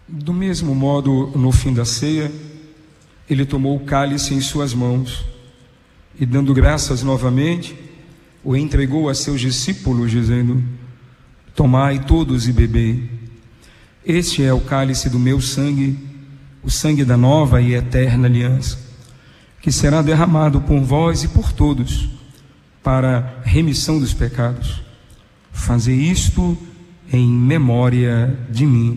Do mesmo modo, no fim da ceia, ele tomou o cálice em suas mãos e, dando graças novamente, o entregou a seus discípulos, dizendo: tomai todos e bebei. Este é o cálice do meu sangue, o sangue da nova e eterna aliança, que será derramado por vós e por todos para remissão dos pecados. Fazei isto em memória de mim.